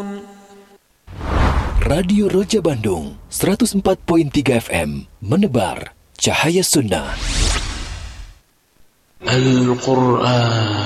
Radio Roja Bandung 104.3 FM menebar cahaya sunnah. Al-Quran